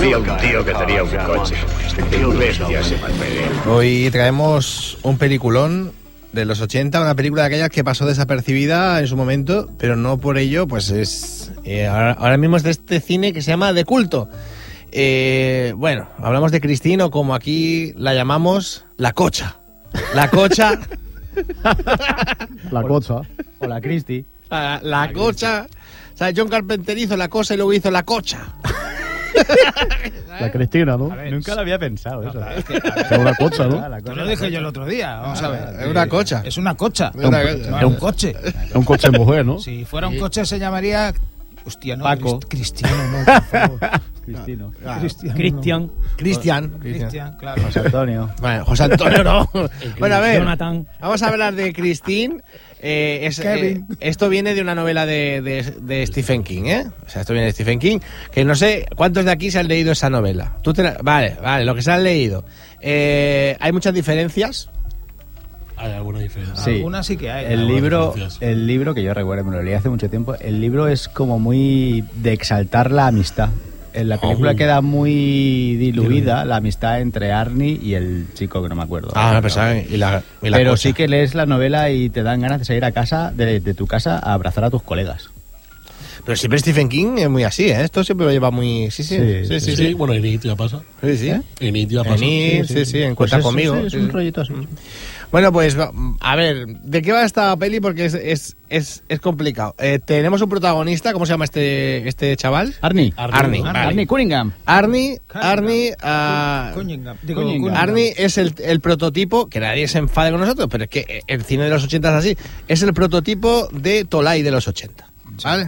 Había un tío que tenía un coche. ¡Qué bestia ese Mercedes! Hoy traemos un peliculón de los 80, una película de aquellas que pasó desapercibida en su momento, pero no por ello, pues es... ahora mismo es de este cine que se llama De Culto. Bueno, hablamos de Christine, o como aquí la llamamos, La Cocha. La Cocha. La Cocha. O la Christie. La Cocha. O sea, John Carpenter hizo La Cosa y luego hizo La Cocha. La Cristina, ¿no? Nunca lo había pensado eso. Es una cocha, ¿no? Te lo dije yo el otro día. Vamos a ver. Es una cocha. Es una cocha. Es un coche. Es un coche de mujer, ¿no? Si fuera un coche se llamaría... Hostia, no. Paco. Cristiano, no, por favor. Cristino. Cristian, claro. José Antonio. Bueno, José Antonio no. Bueno, a ver, Jonathan. vamos a hablar de Christine. Kevin. Esto viene de una novela de Stephen King, ¿eh? O sea, esto viene de Stephen King, que no sé cuántos de aquí se han leído esa novela. Vale, lo que se han leído. ¿Hay muchas diferencias? Hay alguna diferencia. Sí. Algunas sí que hay. El diferencias. libro que yo recuerdo, me lo leí hace mucho tiempo, el libro es como muy de exaltar la amistad. En la película queda muy diluida la amistad entre Arnie y el chico que no me acuerdo. Pero Cocha. sí que lees la novela y te dan ganas de salir a casa, de tu casa, a abrazar a tus colegas. Pero siempre Stephen King es muy así, ¿eh? Esto siempre lo lleva muy... Sí. Bueno, en IT ya pasa. Sí. En IT ya pasa. En Cuenta Conmigo. Es un rollito así. Bueno, pues, a ver, ¿de qué va esta peli? Porque es complicado. Tenemos un protagonista, ¿cómo se llama este chaval? Arnie. Arnie. Arnie Cunningham. Arnie Cunningham. Arnie es el prototipo, que nadie se enfade con nosotros, pero es que el cine de los 80 es así, es el prototipo de Tolai de los 80. ¿Vale?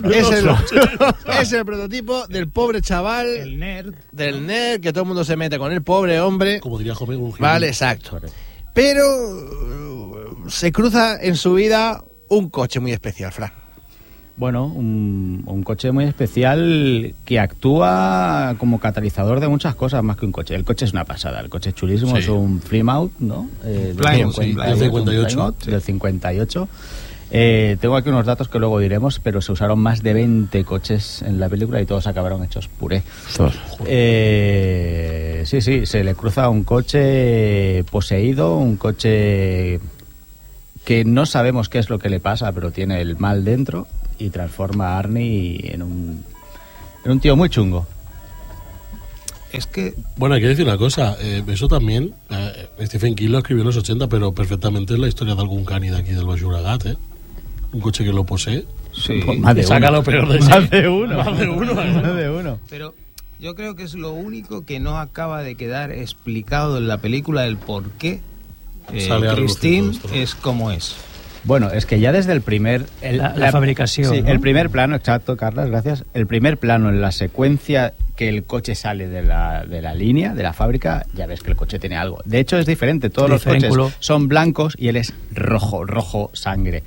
Es el prototipo del pobre chaval, El nerd. del nerd, que todo el mundo se mete con el pobre hombre. Como diría Joven, un gil. Vale, exacto. Pero se cruza en su vida un coche muy especial, Fran. Bueno, un coche muy especial que actúa como catalizador de muchas cosas más que un coche. El coche es una pasada, el coche es chulísimo, Sí. es un Plymouth, ¿no? Plymouth, sí, del 58. Del 58. Tengo aquí unos datos que luego diremos, pero se usaron más de 20 coches en la película y todos acabaron hechos puré. Sí, se le cruza un coche poseído, un coche que no sabemos qué es lo que le pasa, pero tiene el mal dentro y transforma a Arnie en un tío muy chungo. Es que... Bueno, hay que decir una cosa. Eso también, Stephen King lo escribió en los 80, pero perfectamente es la historia de algún cani de aquí del Baix Llobregat, ¿eh? Un coche que lo posee. Sí. Pues más de Saca uno. lo peor de sí. Más de uno. Más de uno. Más de uno. Pero yo creo que es lo único que no acaba de quedar explicado en la película, el por qué Sale a Christine relucir todo esto, ¿no? es como es. Bueno, es que ya desde el primer... La fabricación, Sí, ¿no? el primer plano, exacto, Carlas, gracias. El primer plano en la secuencia que el coche sale de la línea, de la fábrica, ya ves que el coche tiene algo. De hecho, es diferente. Todos los coches Diferénculo. son blancos y él es rojo sangre.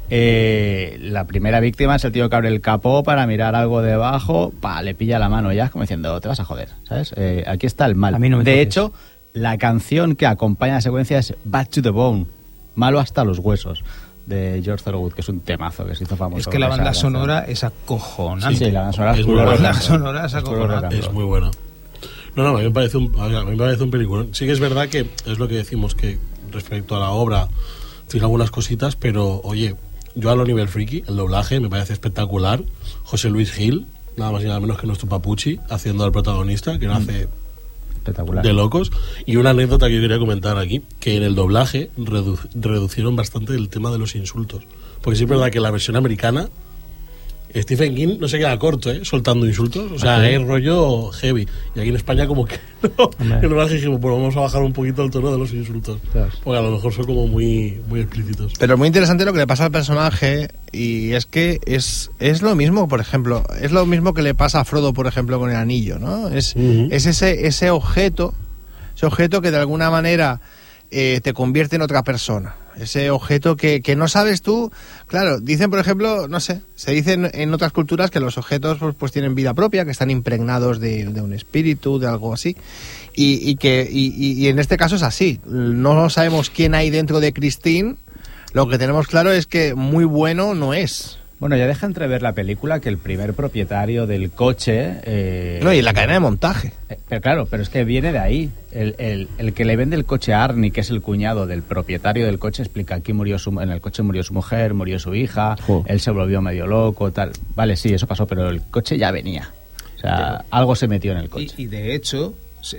La primera víctima es el tío que abre el capó para mirar algo debajo, le pilla la mano ya, como diciendo, te vas a joder, ¿sabes? Aquí está el mal. A mí no me de toques. hecho, la canción que acompaña la secuencia es Bad to the Bone, malo hasta los huesos, de George Thorogood, que es un temazo que se hizo famoso. Es que la con banda esa sonora canción. es acojonante. Sí, la banda sonora Es es muy puro buena. rock La and roll. sonora es Es puro acojonante. rock and Es roll. muy buena. No, a mí me parece un película. Sí que es verdad que es lo que decimos, que respecto a la obra tiene algunas cositas, pero oye, yo a lo nivel friki, el doblaje me parece espectacular. José Luis Gil, nada más y nada menos que nuestro Papuchi, haciendo al protagonista, que lo hace Espectacular. de locos. Y una anécdota que yo quería comentar aquí, que en el doblaje reducieron bastante el tema de los insultos. Porque sí es verdad que en la versión americana Stephen King no se queda corto, soltando insultos. O sea, es rollo heavy. Y aquí en España como que no. En el doblaje dijimos, pues vamos a bajar un poquito el tono de los insultos. Claro. Porque a lo mejor son como muy, muy explícitos. Pero es muy interesante lo que le pasa al personaje, y es que es lo mismo, por ejemplo, es lo mismo que le pasa a Frodo, por ejemplo, con el anillo, ¿no? Es ese objeto que de alguna manera te convierte en otra persona. Ese objeto que no sabes tú. Claro, dicen, por ejemplo, no sé, se dicen en otras culturas que los objetos pues tienen vida propia, que están impregnados de un espíritu, de algo así, y en este caso es así. No sabemos quién hay dentro de Christine. Lo que tenemos claro es que muy bueno no es. Bueno, ya deja entrever la película que el primer propietario del coche... No, y la cadena de montaje. Pero es que viene de ahí. El que le vende el coche a Arnie, que es el cuñado del propietario del coche, explica aquí en el coche murió su mujer, murió su hija, él se volvió medio loco, tal. Vale, sí, eso pasó, pero el coche ya venía. O sea, algo se metió en el coche. Y de hecho,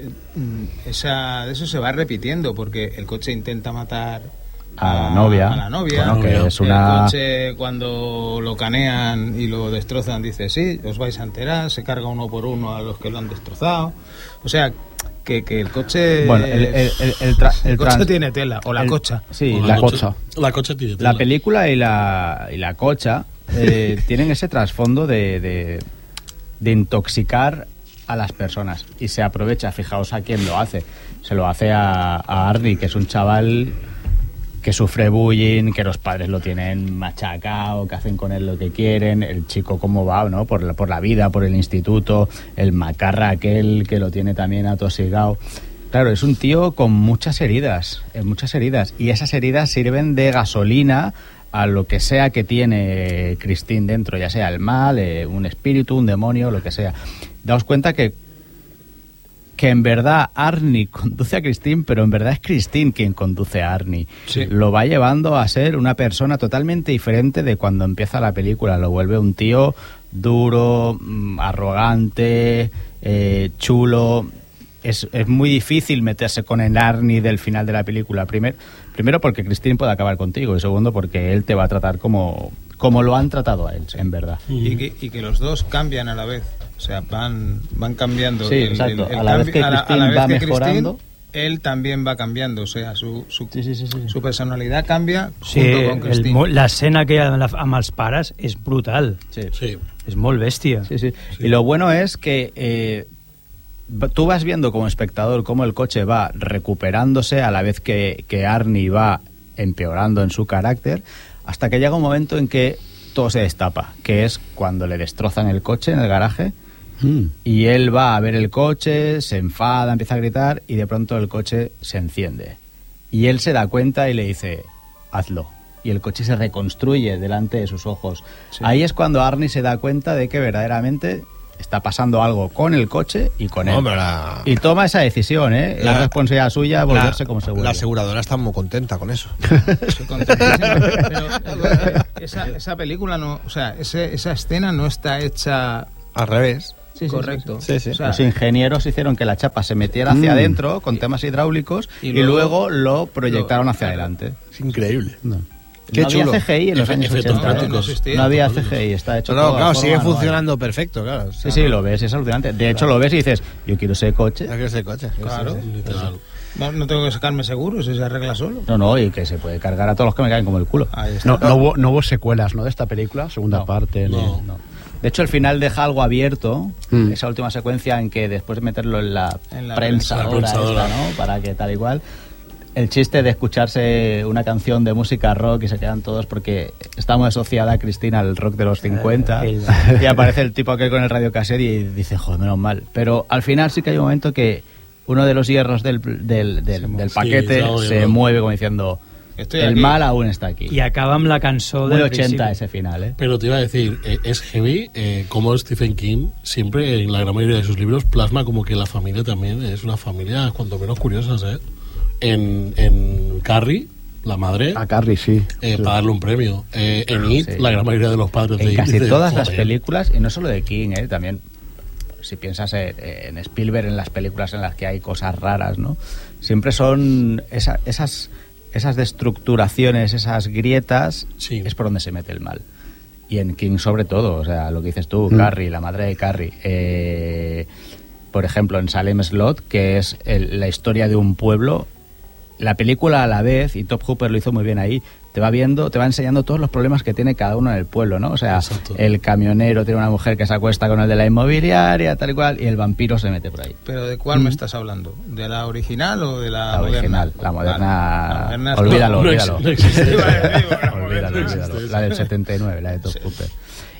eso se va repitiendo, porque el coche intenta matar... A la novia. Bueno, que es una... El coche, cuando lo canean y lo destrozan, dice, sí, os vais a enterar, se carga uno por uno a los que lo han destrozado. O sea, que el coche... Bueno, el coche tiene tela, o la cocha. Sí, O la cocha. cocha. La cocha tiene tela. La película y la cocha tienen ese trasfondo de intoxicar a las personas. Y se aprovecha, fijaos a quién lo hace. Se lo hace a Arnie, que es un chaval... que sufre bullying, que los padres lo tienen machacado, que hacen con él lo que quieren, el chico cómo va, ¿no? Por la vida, por el instituto, el macarra aquel que lo tiene también atosigado. Claro, es un tío con muchas heridas, y esas heridas sirven de gasolina a lo que sea que tiene Christine dentro, ya sea el mal, un espíritu, un demonio, lo que sea. Daos cuenta que en verdad Arnie conduce a Christine, pero en verdad es Christine quien conduce a Arnie. Sí. Lo va llevando a ser una persona totalmente diferente de cuando empieza la película. Lo vuelve un tío duro, arrogante, chulo. Es muy difícil meterse con el Arnie del final de la película. Primero porque Christine puede acabar contigo, y segundo porque él te va a tratar como lo han tratado a él, en verdad. Y que los dos cambian a la vez. O sea, van cambiando. Sí, exacto. A la vez que Christine va mejorando, él también va cambiando. O sea, su personalidad cambia Sí, junto con Christine. la escena que hi ha amb els pares és brutal. Sí. És molt bèstia. Sí. Y lo bueno es que tú vas viendo como espectador cómo el coche va recuperándose a la vez que Arnie va empeorando en su carácter, hasta que llega un momento en que todo se destapa, que es cuando le destrozan el coche en el garaje. Y él va a ver el coche, se enfada, empieza a gritar, y de pronto el coche se enciende. Y él se da cuenta y le dice, hazlo. Y el coche se reconstruye delante de sus ojos. Sí. Ahí es cuando Arnie se da cuenta de que verdaderamente está pasando algo con el coche y con él. Y toma esa decisión, ¿eh? La responsabilidad suya volverse como se vuelve. La aseguradora está muy contenta con eso. Estoy contentísima, pero esa película no... O sea, esa escena no está hecha... Al revés. Sí, correcto. Sí. O sea, los ingenieros hicieron que la chapa se metiera hacia adentro con temas hidráulicos y luego lo proyectaron hacia adelante. Es increíble. No Qué chulo. Había CGI en los años 80. No había CGI, está hecho No, todo claro, de sigue forma funcionando perfecto, claro. O sea, sí, lo ves, es alucinante. De hecho, lo ves y dices, yo quiero ese coche. Yo quiero ese coche. Claro. Literal. No tengo que sacarme seguros, se arregla solo. No, y que se puede cargar a todos los que me caen como el culo. Ahí está. No hubo secuelas, ¿no? De esta película, segunda parte. No. De hecho, el final deja algo abierto, esa última secuencia en que después de meterlo en la prensadora esta, ¿no? Para que tal igual, el chiste de escucharse una canción de música rock y se quedan todos porque está muy asociada a Cristina al rock de los 50 y aparece el tipo aquel con el radiocassette y dice, joder, menos mal. Pero al final sí que hay un momento que uno de los hierros del paquete se mueve como diciendo... El mal aún está aquí. Y acaba amb la cançó Muy del 80 principi. ese final, ¿eh? Pero te iba a decir, es heavy como Stephen King siempre en la gran mayoría de sus libros plasma como que la familia también es una familia cuanto menos curiosa, ¿eh? En Carrie, la madre, A Carrie, sí. para darle un premio. En It, Sí. la gran mayoría de los padres de En It casi dicen, todas las "Joder". películas, y no solo de King, también si piensas en Spielberg, en las películas en las que hay cosas raras, ¿no? Siempre son esas destructuraciones, esas grietas, Sí. es por donde se mete el mal. Y en King sobre todo, o sea, lo que dices tú, Carrie, la madre de Carrie. Por ejemplo, en Salem Slot, que es la historia de un pueblo, la película a la vez, y Top Hooper lo hizo muy bien ahí, te va enseñando todos los problemas que tiene cada uno en el pueblo, ¿no? O sea, Exacto. el camionero tiene una mujer que se acuesta con el de la inmobiliaria, tal y cual, y el vampiro se mete por ahí. ¿Pero de cuál me estás hablando? ¿De la original o de la moderna? Original, la moderna, Vale. La moderna es olvídalo. No existe. Olvídalo. La del 79, la de Top Hooper.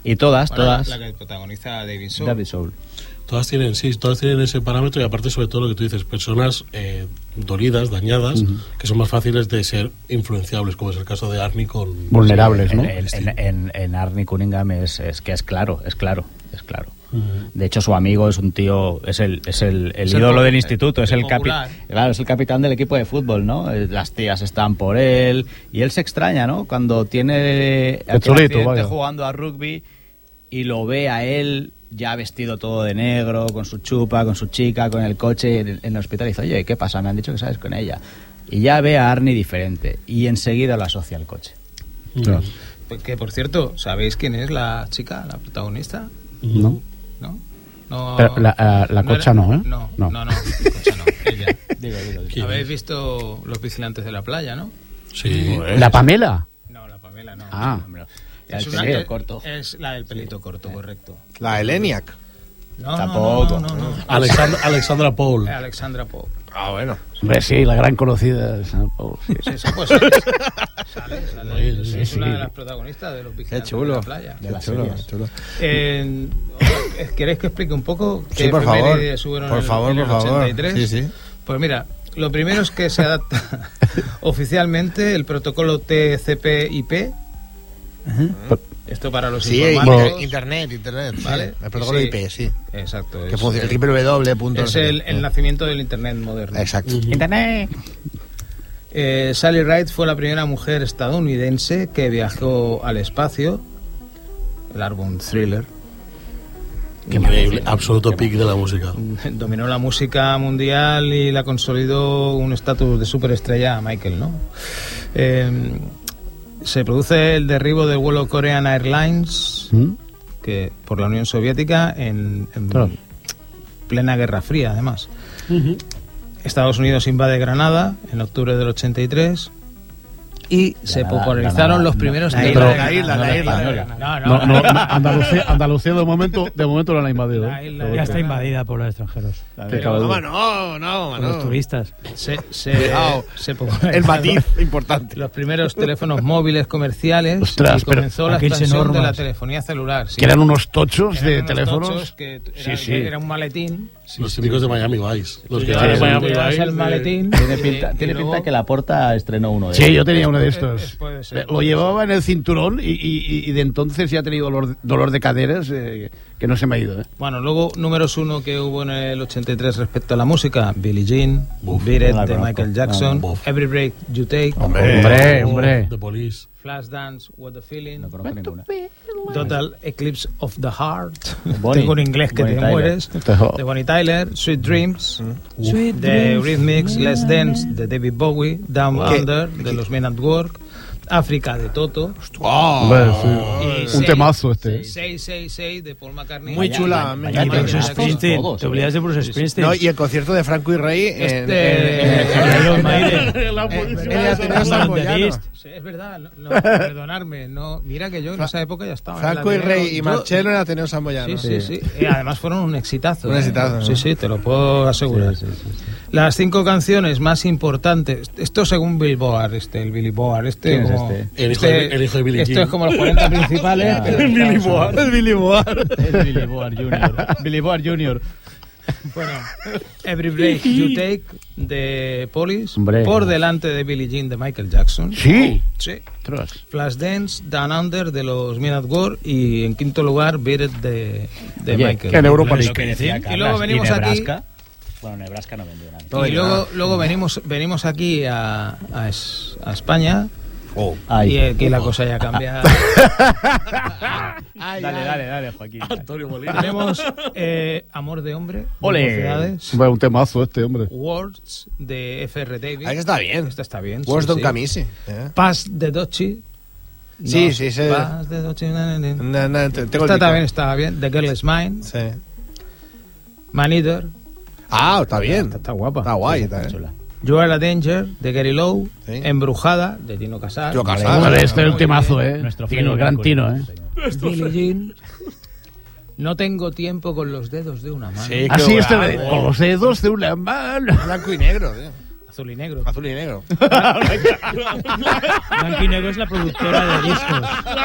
Y todas. La que protagoniza David Soul. David Soul. Todas tienen ese parámetro y aparte sobre todo lo que tú dices, personas dolidas, dañadas, que son más fáciles de ser influenciables, como es el caso de Arnie con... Vulnerables, ¿no? En Arnie Cunningham es claro. De hecho, su amigo es un tío, es el ídolo del instituto, es el capitán del equipo de fútbol, ¿no? Las tías están por él y él se extraña, ¿no? Cuando tiene accidente jugando a rugby y lo ve a él ya vestido todo de negro, con su chupa, con su chica, con el coche en el hospital, y dice, oye, ¿qué pasa? Me han dicho que sales con ella. Y ya ve a Arnie diferente y enseguida lo asocia al coche. Que, por cierto, ¿sabéis quién es la chica, la protagonista? No. No, Pero la Cocha no, ¿eh? No, Cocha no, ella. Digo. Habéis visto Los vigilantes de la playa, ¿no? Sí. ¿La Pamela? No, la Pamela no. Ah. Es El pelito corto. Es la del pelito corto, correcto. La de Leniac. No, Tampoco. No. Alexandra Paul. Alexandra Pope. Ah, bueno. Hombre, sí, la gran conocida. Sí. Sí, pues sale. Sí, Es una de las protagonistas de Los vigilantes de la playa. Qué chulo. ¿Queréis que explique un poco Sí, qué por favor. efemérides subieron Por favor. en el 83? Sí. Pues mira, lo primero es que se adapta oficialmente el protocolo TCP/IP. Esto para los Sí, informáticos. Internet. ¿Vale? Sí. El protocolo Sí. IP, sí. Exacto. Que funciona. El www. Es el nacimiento del Internet moderno. Exacto. Internet. Sally Ride fue la primera mujer estadounidense que viajó al espacio. El álbum Thriller. Increíble, absoluto pick de la música. Dominó la música mundial y la consolidó un estatus de superestrella a Michael, ¿no? Se produce el derribo del vuelo Korean Airlines que por la Unión Soviética en plena Guerra Fría, además. Estados Unidos invade Granada en octubre del 83 y se popularizaron los primeros La isla. No, Andalucía de momento no la ha invadido. Ya está invadida por los extranjeros. No. Por los turistas. Se El popularizaron matiz importante. los primeros teléfonos móviles comerciales. Ostras, y comenzó la aquellos expansión de la enormes. telefonía celular. Sí. Que eran unos tochos Eran de unos teléfonos. tochos que Sí. era un maletín. Los típicos de Miami Vice. Los que Llevabas Miami el Vice. maletín. Tiene y luego- pinta que Laporta estrenó uno de Sí, ellos. yo tenía uno de estos. Puede ser. Lo llevaba en el cinturón y de entonces ya he tenido dolor de caderas que no se me ha ido. Bueno, luego números uno que hubo en el 83 respecto a la música: Billie Jean, Beat It no la de conozco. Michael Jackson, Buf. Every Break You Take, Hombre. The Police. Flashdance, What the Feeling, No conozco ninguna. Total Eclipse of the Heart. Bonnie. Tengo un inglés que Bonnie te Tyler. mueres. De Bonnie Tyler, Sweet Dreams, de Rhythmics, Let's Dance de David Bowie, Down Under de los Men at Work, África de Toto, Hombre, sí. y Un Say- temazo este. 666 de Paul McCartney. Muy chula. vaya Y Vaya, Bruce vaya, Springsteen. todos, Te olvidas de Bruce Springsteen. No, y el concierto de Franco y Rey Iron Maiden. en el Ateneo Samboyano. Sí, es verdad, perdonarme, no, mira que yo en esa época ya estaba. Franco y Rey y Yo- Marcelo en el Ateneo Samboyano. Sí. Además fueron un exitazo. Un exitazo, ¿no? Sí, te lo puedo asegurar. Las 5 canciones más importantes, esto según Billboard, el Billy Board, ¿Quién es como- este? El hijo de Billie Esto Jean. es como los 40 principales. pero en Estados Unidos. Billy Board. Es Billy Board Jr. Billy Board Jr. Bueno, Every Break You Take de Police, Hombre. por delante de Billie Jean de Michael Jackson. Sí. Sí. Ostras. Flashdance, Down Under de los Men at War y en quinto lugar Beat It de Oye, Michael. en Europa Lo League. que decía Y Carlas, luego venimos aquí- Nebraska. Bueno, Nebraska no vendió nada. Y luego venimos aquí a España Ay. y aquí la cosa ya cambia. Dale, Joaquín. Antonio Molina. Tenemos Amor de Hombre, Ole. Mocedades, Hombre, un temazo este, hombre. Words de F.R. Davis. Ahí está bien. Esta está bien. Words sí, Don sí. Camisi. Pass de Dochi. Sí, No, sí. Pass de Dochi. Tengo el Esta pico. también estaba bien. The Girl is Mine. Sí. Man Eater. Ah, está bien. Está guapa. Está guay. Está Está chula. You Are a Danger de Gary Lowe. Sí. Embrujada de Tino Casal. Tino Casal. Hombre, este es el temazo, Nuestro Tino, Freddie gran Mercury. Tino, Billie Jean. No tengo tiempo con los dedos de una mano. Sí, Así qué este guay. con los dedos de una mano. Blanco y negro, tío. Azul y negro. Azul y negro. Blanco y Negro es la productora de discos.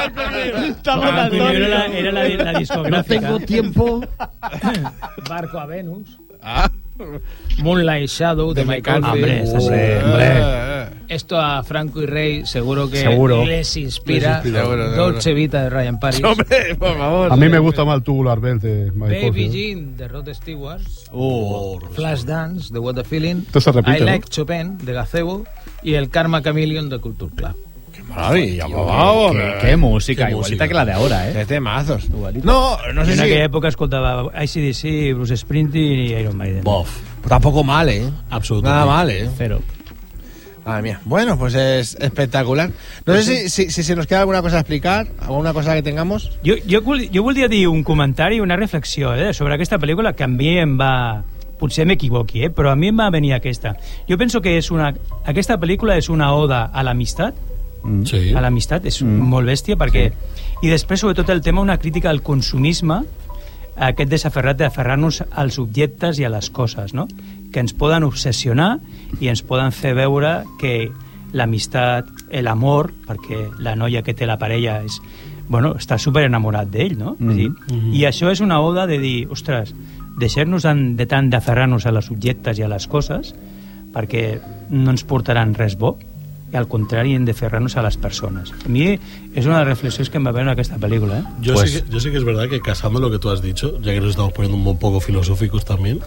Blanco y Negro era la No discográfica. tengo tiempo. Barco a Venus. Ah. Moonlight Shadow de Mike Oldfield. Hombre, esta sí. Esto a Franco y Rey seguro que Seguro. les inspira. Seguro. Dolce Vita de Ryan Paris. Hombre, por favor. A mí me gusta más el Tubular Bells de Mike Baby Oldfield. Jean de Rod Stewart. Oh, Flashdance de What the Feeling. Esto se repite, I Like ¿no? Chopin de Gazebo. Y el Karma Chameleon de Culture Club. Maravilla, por favor. Qué música, Qué igualita música. que la de ahora, ¿eh? Qué temazos. Igualito. No En sé si... aquella época escoltava AC/DC, Bruce Springsteen y Iron Maiden. bof. Tampoco mal, ¿eh? Absolutamente. Nada mal, ¿eh? Cero. Madre mía. Bueno, pues es espectacular. No sé si se nos queda alguna cosa a explicar, alguna cosa que tengamos. Jo voldria dir un comentari, una reflexió sobre aquesta pel·lícula que a mi em va... Potser m'equivoqui, però a mi em va venir aquesta. Jo penso que aquesta pel·lícula és una oda a l'amistat, Sí. a l'amistat, és molt bèstia, perquè... I després, sobretot, el tema, una crítica al consumisme, aquest desaferrat d'aferrar-nos als objectes i a les coses, no? Que ens poden obsessionar i ens poden fer veure que l'amistat, l'amor, perquè la noia que té la parella és, bueno, està super enamorat d'ell, no? És dir, I això és una oda de dir, ostres, deixar-nos de tant d'aferrar-nos a les objectes i a les coses perquè no ens portaran res bo, i al contrari hem d'aferrar-nos a les persones. A mi és una de les reflexions que em va veure en aquesta pel·lícula, ¿eh? Yo sí que es verdad que casando lo que tú has dicho, ya que nos estamos poniendo un poco filosóficos también,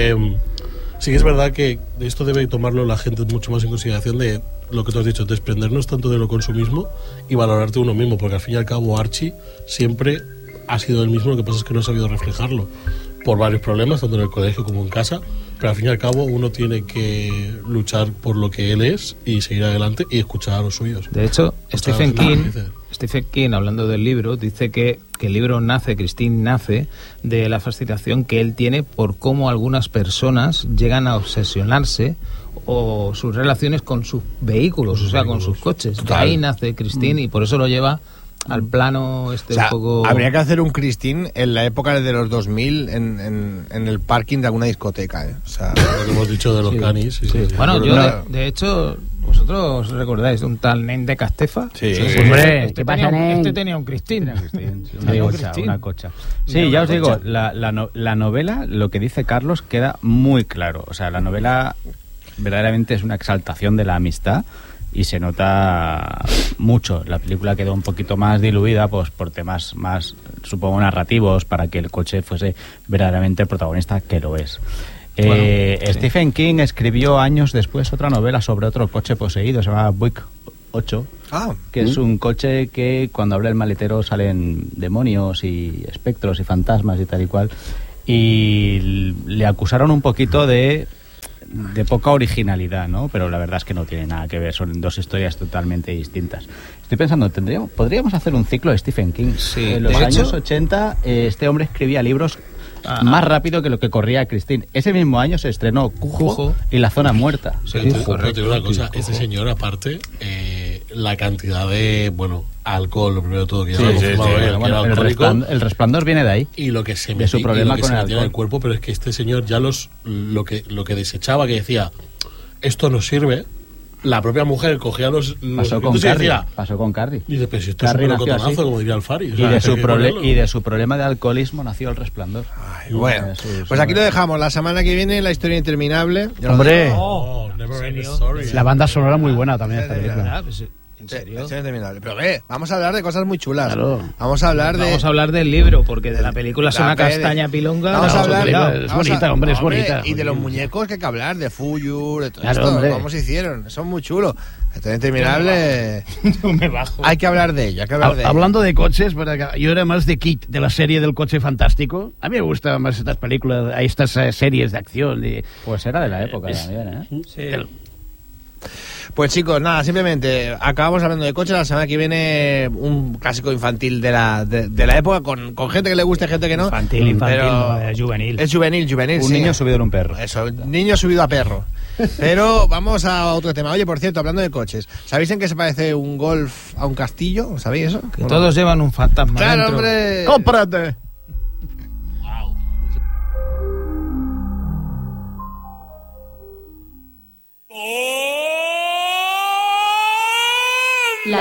sí que es verdad que esto debe tomarlo la gente mucho más en consideración de lo que tú has dicho, desprendernos tanto de lo consumismo y valorarte uno mismo, porque al fin y al cabo Archie siempre ha sido el mismo, lo que pasa es que no ha sabido reflejarlo por varios problemas, tanto en el colegio como en casa, pero al fin y al cabo uno tiene que luchar por lo que él es y seguir adelante y escuchar a los suyos. De hecho, Escuchar Stephen a los demás, King, dice. Stephen King, hablando del libro, dice que el libro nace, Christine nace, de la fascinación que él tiene por cómo algunas personas llegan a obsesionarse o sus relaciones con sus vehículos, o sea, con sus coches. De ahí nace Christine y por eso lo lleva al plano O sea, un poco... habría que hacer un Christine en la época de los 2000 en el parking de alguna discoteca, ¿eh? O sea, Lo que hemos dicho de los canis. Sí, sí, sí. Bueno, Pero yo, no- de hecho, vosotros recordáis de un tal Nen de Castefa. Sí. Hombre, Este tenía un Christine. Una cocha. Sí, ya os digo, la novela, lo que dice Carlos, queda muy claro. O sea, la novela verdaderamente es una exaltación de la amistad y se nota mucho. La película quedó un poquito más diluida pues por temas más, supongo, narrativos, para que el coche fuese verdaderamente el protagonista, que lo es. Bueno, Stephen King escribió años después otra novela sobre otro coche poseído, se llama Buick 8, que es un coche que cuando abre el maletero salen demonios y espectros y fantasmas y tal y cual, y le acusaron un poquito de poca originalidad, ¿no? Pero la verdad es que no tiene nada que ver, son dos historias totalmente distintas. Estoy pensando, podríamos hacer un ciclo de Stephen King. Sí, En los de años hecho- 80 este hombre escribía libros más rápido que lo que corría Christine. Ese mismo año se estrenó Cujo y La Zona Muerta. Sí, Pero te digo una cosa, este señor aparte, la cantidad de, bueno, alcohol, lo primero de todo, que ya lo ha confirmado él, que era Bueno, alcohólico, el resplandor viene de ahí. y lo que se de su metía, problema y lo que con se el metía en el alcohol. cuerpo, pero es que este señor ya lo que desechaba, que decía, esto no sirve, la propia mujer cogía los Pasó con efectos y Carrie. decía, Pasó con Carrie. dice, pero si esto es Carrie un nació melocotonazo, así. como diría Alfari. o Y sea, de, hay su que ponerlo. y de su problema de alcoholismo nació El Resplandor. bueno, pues aquí lo dejamos. La semana que viene, la historia interminable. Ya lo Hombre, digo. Oh, never ending story. la banda sonora muy buena también esta película. Ah, pues, ¿en serio? La historia interminable. Pero vamos a hablar de cosas muy chulas. Claro. Vamos a hablar de... Vamos a hablar del libro, porque de la película es La una peli- castaña pilonga. Vamos a No, hablar... cuidado. es vamos bonita, a- hombre, es bonita. Y de los muñecos que hay que hablar, de Fuyur, de todo Claro, esto, hombre. cómo se hicieron. Son muy chulos. La historia interminable... No me bajo. Hay que hablar de ello, hay que hablar de ello. Hablando de coches, yo era más de Kit, de la serie del coche fantástico. A mí me gustan más estas películas, estas series de acción. Pues era de la época también, ¿eh? Sí. Pues chicos, nada, simplemente acabamos hablando de coches. La semana que viene un clásico infantil de la época, con gente que le guste, gente que no. Infantil, Pero no, juvenil. es juvenil, Un sí. niño subido en un perro. Eso, niño subido a perro. Pero vamos a otro tema. Oye, por cierto, hablando de coches, ¿sabéis en qué se parece un Golf a un castillo? ¿Sabéis eso? Que todos llevan un fantasma Claro, dentro. hombre. ¡Cómprate! Oh!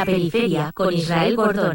La Periferia, con Israel Gordón.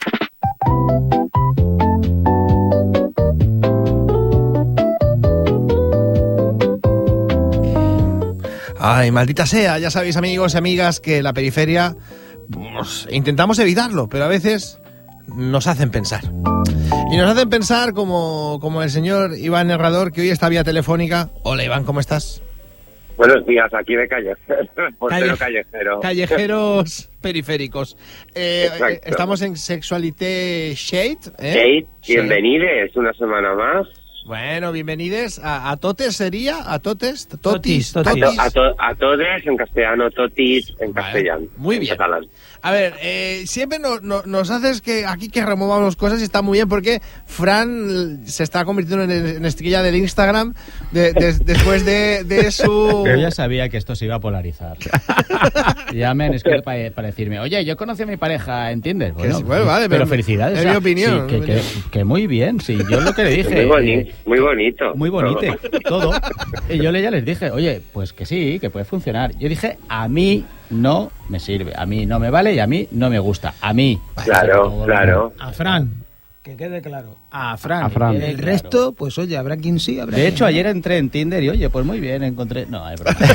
Ay, maldita sea, ya sabéis, amigos y amigas, que la periferia intentamos evitarlo, pero a veces nos hacen pensar. Y nos hacen pensar como el señor Iván Herrador, que hoy está vía telefónica. Hola, Iván, ¿cómo estás? Buenos días, aquí de callejero. Callejeros periféricos. Estamos en Sexualité Shade. Shade, bienvenidos una semana más. Bueno, bienvenidos a Totes, ¿sería? ¿A Totes? Totis. A todes en castellano, Totis en castellano. Muy bien. En catalán. A ver, siempre nos haces que aquí que removamos cosas y está muy bien porque Fran se está convirtiendo en estrella del Instagram después de su... Yo ya sabía que esto se iba a polarizar. Ya me han escrito para decirme, oye, yo conocí a mi pareja en Tinder. Bueno, vale, pero felicidades. Es mi opinión. Sí, que muy bien, sí, yo lo que le dije... Muy bonito. Muy bonito, todo. Y yo ya les dije, oye, pues que sí, que puede funcionar. Yo dije, a mí no me sirve, a mí no me vale y a mí no me gusta. A mí. Claro. A Fran, que quede claro. A Fran. El claro. resto, pues oye, habrá quien sí, habrá De quien hecho, no. ayer entré en Tinder y oye, pues muy bien, encontré... No, hay broma.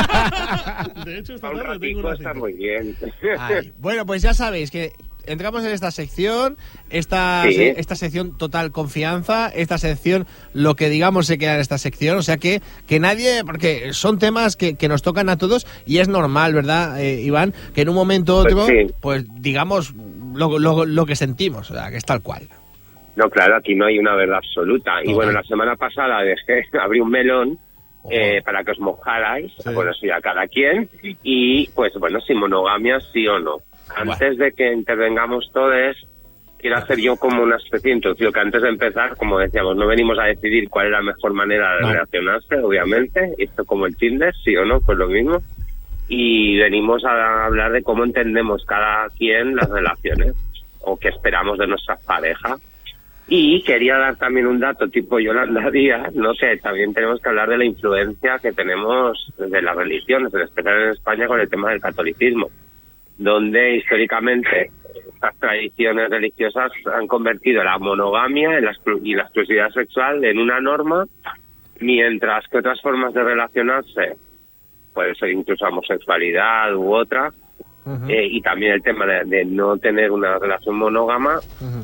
De hecho, esta Un tarde tengo ratito una está cita. muy bien. Ay, bueno, pues ya sabéis que entramos en esta sección, esta sección total confianza, esta sección, lo que digamos se queda en esta sección, o sea que nadie, porque son temas que nos tocan a todos y es normal, ¿verdad, Iván? Que en un momento u otro, pues digamos lo que sentimos, o sea, que es tal cual. No, claro, aquí no hay una verdad absoluta. Y bueno, la semana pasada abrí un melón para que os mojarais, bueno, eso ya cada quien, y pues bueno, si monogamia sí o no. Antes de que intervengamos todos, quiero hacer yo como una especie de introducción, que antes de empezar, como decíamos, no venimos a decidir cuál es la mejor manera de relacionarse, obviamente, esto como el Tinder, sí o no, pues lo mismo, y venimos a hablar de cómo entendemos cada quien las relaciones, o qué esperamos de nuestra pareja. Y quería dar también un dato tipo Yolanda Díaz, no sé, también tenemos que hablar de la influencia que tenemos de las religiones, en especial en España con el tema del catolicismo, donde históricamente estas tradiciones religiosas han convertido la monogamia y la exclusividad sexual en una norma, mientras que otras formas de relacionarse, puede ser incluso homosexualidad u otra, y también el tema de no tener una relación monógama,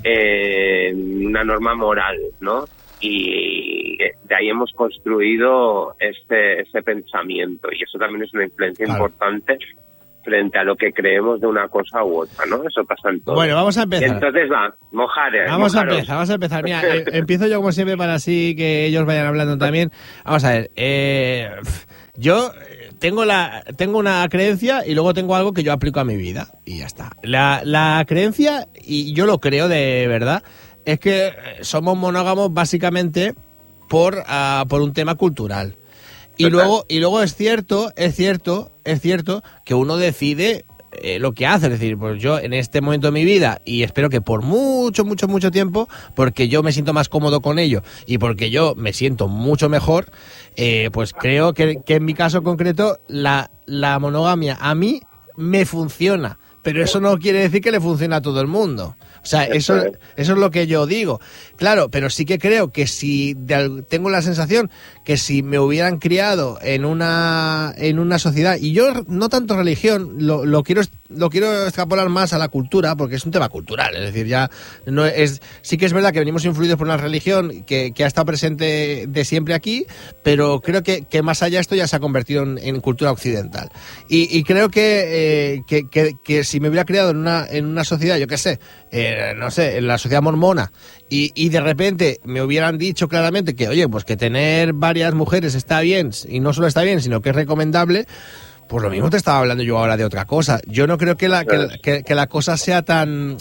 una norma moral, ¿no? Y de ahí hemos construido ese pensamiento, y eso también es una influencia importante frente a lo que creemos de una cosa u otra, ¿no? Eso pasa en todo. Bueno, vamos a empezar. Entonces mojaros. Vamos a empezar. Mira, empiezo yo como siempre para así que ellos vayan hablando también. Vamos a ver, yo tengo una creencia y luego tengo algo que yo aplico a mi vida y ya está. La creencia, y yo lo creo de verdad, es que somos monógamos básicamente por un tema cultural. Y luego es cierto que uno decide lo que hace, es decir, pues yo en este momento de mi vida, y espero que por mucho tiempo, porque yo me siento más cómodo con ello y porque yo me siento mucho mejor, pues creo que en mi caso concreto la monogamia a mí me funciona, pero eso no quiere decir que le funcione a todo el mundo. O sea, eso es lo que yo digo. Claro, pero sí que creo que tengo la sensación que si me hubieran criado en una sociedad, y yo no tanto religión, lo quiero extrapolar más a la cultura, porque es un tema cultural, es decir, ya no es, sí que es verdad que venimos influidos por una religión que ha estado presente de siempre aquí, pero creo que más allá esto ya se ha convertido en cultura occidental. Y creo que si me hubiera criado en una sociedad, yo qué sé, no sé, en la sociedad mormona, y de repente me hubieran dicho claramente que, oye, pues que tener varias mujeres está bien, y no solo está bien, sino que es recomendable, pues lo mismo te estaba hablando yo ahora de otra cosa. Yo no creo que la cosa sea tan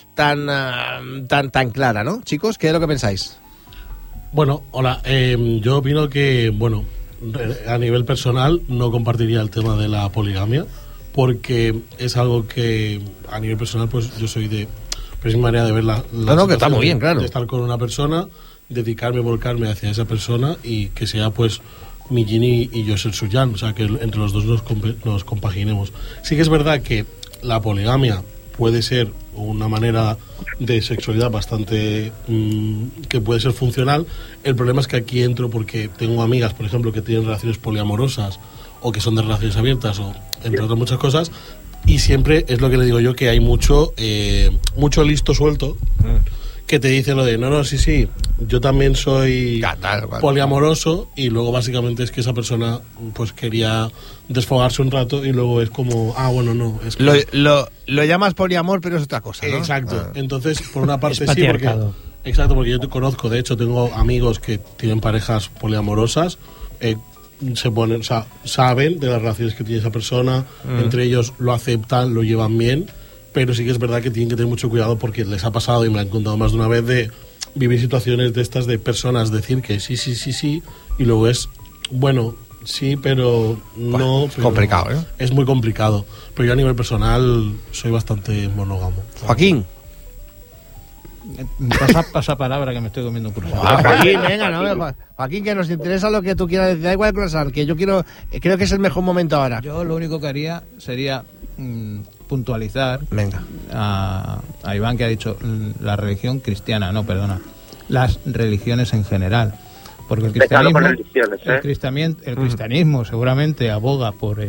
clara, ¿no? Chicos, ¿qué es lo que pensáis? Bueno, hola, yo opino que, bueno, a nivel personal no compartiría el tema de la poligamia, porque es algo que a nivel personal pues yo soy de mi manera de ver la que está muy bien, claro, de estar con una persona, dedicarme, volcarme hacia esa persona y que sea pues mi yin y yo ser su yang, o sea que entre los dos nos compaginemos. Sí que es verdad que la poligamia puede ser una manera de sexualidad bastante que puede ser funcional. El problema es que aquí entro porque tengo amigas, por ejemplo, que tienen relaciones poliamorosas o que son de relaciones abiertas o entre otras muchas cosas, y siempre es lo que le digo yo, que hay mucho listo suelto que te dice lo de no, sí, yo también soy poliamoroso, y luego básicamente es que esa persona pues quería desfogarse un rato y luego es como, bueno, no. Es que lo llamas poliamor, pero es otra cosa, ¿no? Exacto. Entonces, por una parte sí, porque yo te conozco, de hecho tengo amigos que tienen parejas poliamorosas, saben de las relaciones que tiene esa persona, entre ellos lo aceptan, lo llevan bien, pero sí que es verdad que tienen que tener mucho cuidado porque les ha pasado, y me lo han contado más de una vez, de vivir situaciones de estas de personas decir que sí, y luego es, bueno, sí, pero no. Es complicado, ¿eh? Es muy complicado. Pero yo a nivel personal soy bastante monógamo. Joaquín. Pasa palabra, que me estoy comiendo un croissant. Joaquín, venga, no, Joaquín, que nos interesa lo que tú quieras decir. Da igual el croissant, que yo creo que es el mejor momento ahora. Yo lo único que haría sería puntualizar a Iván, que ha dicho la religión cristiana, las religiones en general, porque el cristianismo seguramente aboga por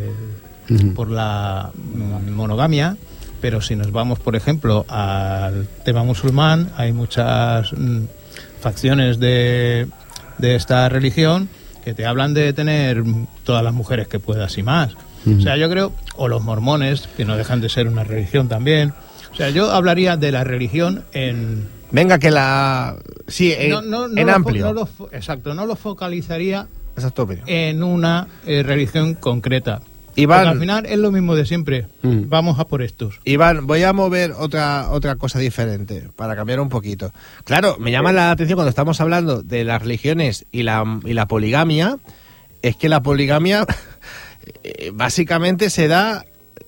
la monogamia, pero si nos vamos, por ejemplo, al tema musulmán, hay muchas facciones de esta religión que te hablan de tener todas las mujeres que puedas y más. O sea, yo creo, o los mormones, que no dejan de ser una religión también. O sea, yo hablaría de la religión en... Venga, que la... Sí, en amplio. Exacto, no lo focalizaría Exacto, en una religión concreta. Iván, porque al final es lo mismo de siempre. Vamos a por estos. Iván, voy a mover otra cosa diferente para cambiar un poquito. Claro, me llama la atención cuando estamos hablando de las religiones y la poligamia, es que la poligamia básicamente se da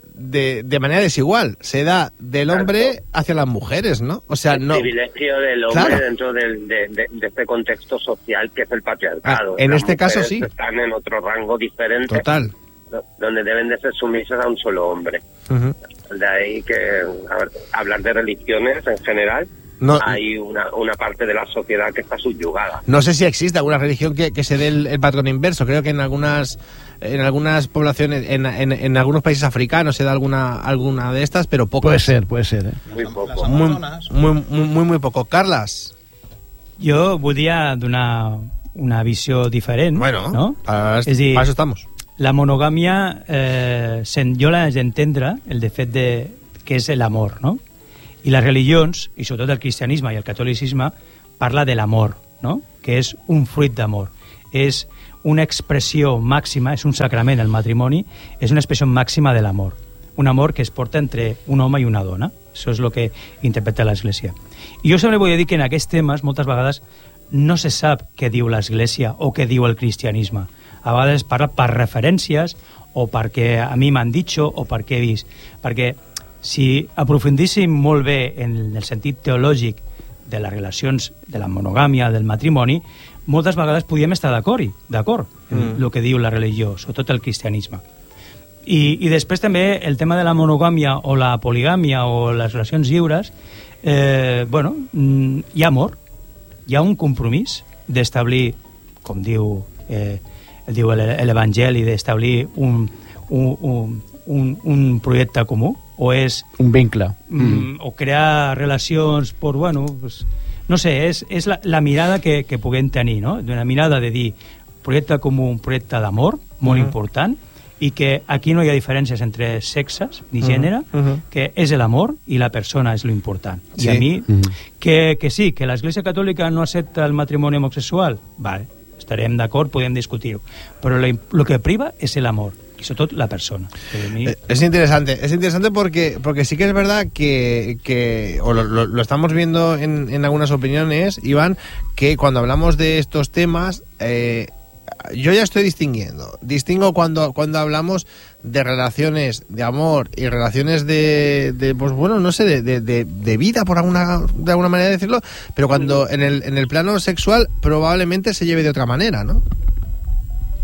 de manera desigual, se da del hombre hacia las mujeres, ¿no? O sea, el privilegio del hombre dentro de este contexto social que es el patriarcado. En este caso sí. Están en otro rango diferente. Total. Donde deben de ser sumisas a un solo hombre. De ahí que, hablar de religiones en general, hay una parte de la sociedad que está subyugada. No sé si existe alguna religión que se dé el patrón inverso. Creo que en algunas poblaciones, en algunos países africanos se da alguna de estas, pero poco. Puede ser, Muy poco. Muy poco. Carles? Jo volia donar una visió diferent. Bueno, no? És dir, para eso estamos. La monogàmia, jo l'haig d'entendre, el de fet de que és l'amor, no? I les religions, i sobretot el cristianisme i el catolicisme, parla de l'amor, no? Que és un fruit d'amor. És una expressió màxima, és un sacrament, el matrimoni, és una expressió màxima de l'amor. Un amor que es porta entre un home i una dona. Això és el que interpreta l'Església. I jo sempre vull dir que en aquests temes, moltes vegades, no se sap què diu l'Església o què diu el cristianisme. A vegades parla per referències o perquè a mi m'han dit o perquè he vist. Perquè si aprofundíssim molt bé en el sentit teològic de les relacions, de la monogàmia, del matrimoni, moltes vegades podíem estar d'acord en el que diu la religió, sobretot el cristianisme. I després també el tema de la monogàmia o la poligàmia o les relacions lliures, hi ha amor, hi ha un compromís d'establir, com diu l'Evangeli, d'establir un projecte comú, o és un vincle, o crear relacions per, no sé, és la mirada que puguem tenir, no? Una mirada de dir projecte comú, un projecte d'amor molt important, i que aquí no hi ha diferències entre sexes ni gènere, que és l'amor i la persona és lo important. I a mi, que sí, que l'Església Catòlica no accepta el matrimoni homosexual, vale, estarem d'acord, podem discutir-ho, però lo que priva és l'amor y sobre todo la persona. Es interesante porque sí que es verdad que o lo estamos viendo en algunas opiniones, Iván, que cuando hablamos de estos temas, yo ya estoy distingo cuando hablamos de relaciones de amor y relaciones de vida, de alguna manera de decirlo, pero cuando en el plano sexual probablemente se lleve de otra manera, ¿no?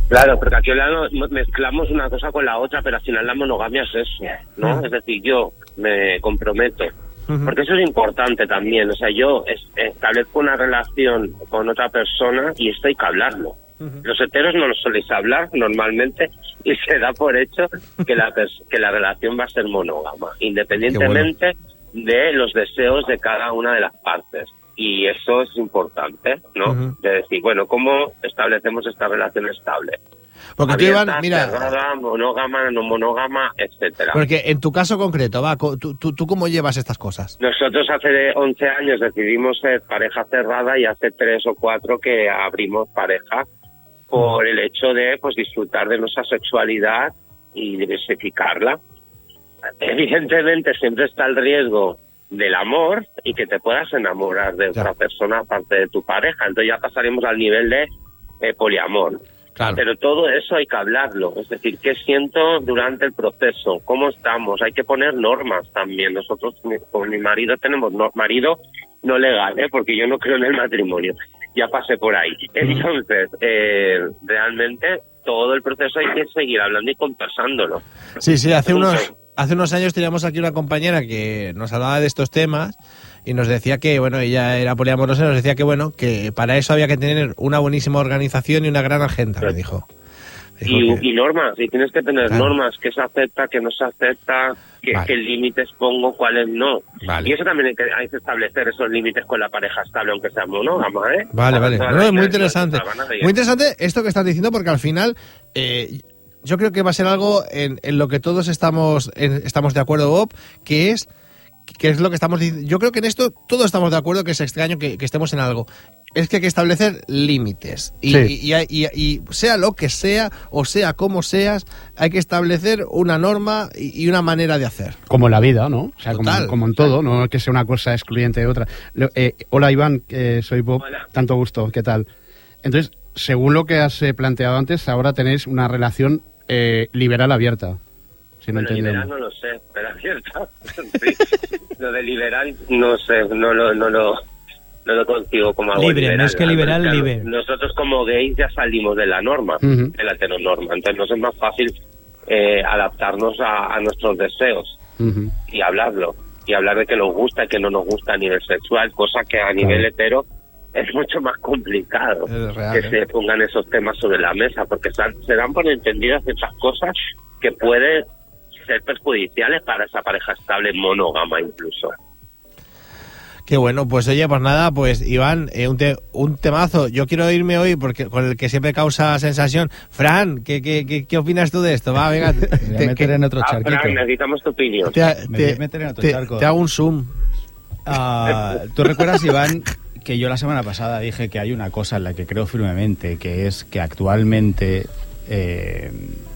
Claro, porque aquí mezclamos una cosa con la otra, pero al final la monogamia es eso, ¿no? Es decir, yo me comprometo, porque eso es importante también. O sea, yo establezco una relación con otra persona y esto hay que hablarlo. Los heteros no lo soléis hablar normalmente y se da por hecho que la relación va a ser monógama, independientemente de los deseos de cada una de las partes. Y eso es importante, ¿no? De decir, bueno, ¿cómo establecemos esta relación estable? Porque abierta, tú, Iván, mira, cerrada, monógama, no monógama, etcétera. Porque en tu caso concreto, ¿tú cómo llevas estas cosas? Nosotros hace 11 años decidimos ser pareja cerrada y hace 3 o 4 que abrimos pareja por el hecho de pues disfrutar de nuestra sexualidad y diversificarla. Evidentemente siempre está el riesgo del amor y que te puedas enamorar de otra persona aparte de tu pareja. Entonces ya pasaremos al nivel de poliamor. Claro. Pero todo eso hay que hablarlo. Es decir, ¿qué siento durante el proceso? ¿Cómo estamos? Hay que poner normas también. Nosotros con mi marido tenemos marido no legal, porque yo no creo en el matrimonio. Ya pasé por ahí. Entonces, realmente todo el proceso hay que seguir hablando y conversándolo. Sí, hace unos años teníamos aquí una compañera que nos hablaba de estos temas y nos decía que, bueno, ella era poliamorosa y nos decía que, bueno, que para eso había que tener una buenísima organización y una gran agenda, me dijo. Y normas, y tienes que tener normas, qué se acepta, qué no se acepta, qué límites pongo, cuáles no. Vale. Y eso también hay que establecer esos límites con la pareja estable, aunque sea monógama, ¿eh? Vale. No, es muy interesante. Muy interesante esto que estás diciendo, porque al final yo creo que va a ser algo en lo que todos estamos de acuerdo, Bob, que es lo que estamos diciendo. Yo creo que en esto todos estamos de acuerdo, que es extraño que estemos en algo. Es que hay que establecer límites. Y sea lo que sea, o sea como seas, hay que establecer una norma y una manera de hacer. Como en la vida, ¿no? O sea, como en todo, no que sea una cosa excluyente de otra. Hola, Iván, soy Bob. Hola. Tanto gusto, ¿qué tal? Entonces, según lo que has planteado antes, ahora tenéis una relación liberal abierta. Si no liberal no lo sé, pero abierta. Sí. Lo de liberal no sé, no lo consigo como algo libre, liberal. No es que liberal, claro, libre. Nosotros como gays ya salimos de la norma, de la heteronorma, entonces nos es más fácil adaptarnos a nuestros deseos y hablarlo, y hablar de que nos gusta y que no nos gusta a nivel sexual, cosa que a nivel hetero es mucho más complicado que se pongan esos temas sobre la mesa, porque se dan por entendidas ciertas cosas que pueden ser perjudiciales para esa pareja estable monógama incluso. Qué bueno, pues oye, pues nada, pues Iván, un temazo. Yo quiero irme hoy porque con el que siempre causa sensación. Fran, ¿qué opinas tú de esto? Va, venga. Me voy a meter en otro charquito. Fran, necesitamos tu opinión. Me voy a meter en otro charco. Te hago un zoom. ¿Tú recuerdas, Iván, que yo la semana pasada dije que hay una cosa en la que creo firmemente, que es que actualmente